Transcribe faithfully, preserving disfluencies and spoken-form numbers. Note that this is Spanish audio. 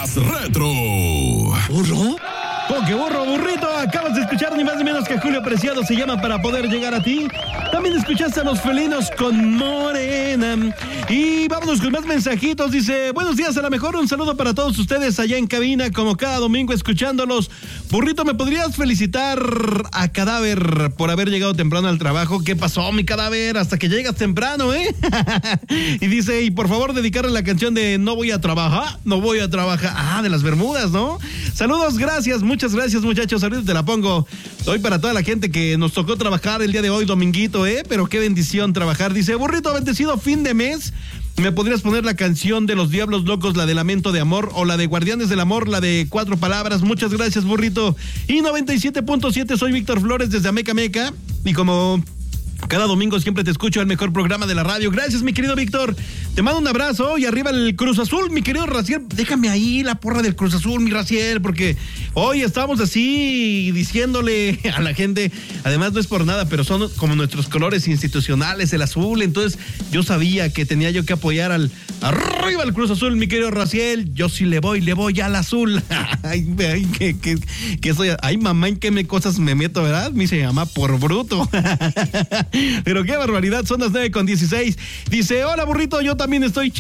más retro. ¿Burro? ¡Oh, qué burro, burrito! Acabas de escuchar ni más ni menos que Julio Preciado se llama Para Poder Llegar a Ti. También escuchaste a Los Felinos con Morena. Y vámonos con más mensajitos. Dice, buenos días, a la mejor. Un saludo para todos ustedes allá en cabina, como cada domingo escuchándolos. Burrito, ¿me podrías felicitar a Cadáver por haber llegado temprano al trabajo? ¿Qué pasó, mi Cadáver? Hasta que llegas temprano, ¿eh? Y dice, y por favor dedicarle la canción de No voy a trabajar, no voy a trabajar. Ah, de las Bermudas, ¿no? Saludos, gracias, muchas gracias, muchachos. Ahorita te la pongo. Hoy para toda la gente que nos tocó trabajar el día de hoy, dominguito, ¿eh? Pero qué bendición trabajar. Dice, burrito, bendecido fin de mes. ¿Me podrías poner la canción de Los Diablos Locos, la de Lamento de Amor, o la de Guardianes del Amor, la de Cuatro Palabras? Muchas gracias, burrito. Y noventa y siete punto siete, soy Víctor Flores desde Ameca Meca. Y como cada domingo siempre te escucho el mejor programa de la radio. Gracias, mi querido Víctor. Te mando un abrazo y arriba el Cruz Azul, mi querido Raciel. Déjame ahí la porra del Cruz Azul, mi Raciel, porque hoy estamos así diciéndole a la gente, además no es por nada, pero son como nuestros colores institucionales, el azul. Entonces yo sabía que tenía yo que apoyar al arriba el Cruz Azul, mi querido Raciel. Yo sí le voy, le voy al azul. Ay, ay, que, que, que soy, ay, mamá, en qué me cosas me meto, ¿verdad? Me se llama por bruto. Pero qué barbaridad, son las nueve con dieciséis. Dice, hola, burrito, yo también estoy